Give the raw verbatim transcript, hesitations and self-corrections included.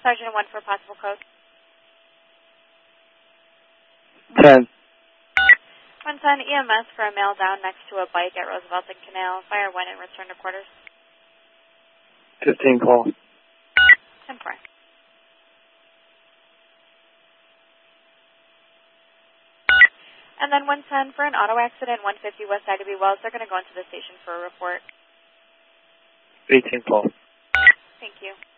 Sergeant one for possible code. ten. one ten E M S for a male down next to a bike at Roosevelt and Canal. Fire one and return to quarters. fifteen call. ten four. And then one ten for an auto accident, one fifty West Ida B. Wells. They're going to go into the station for a report. eighteen call. Thank you.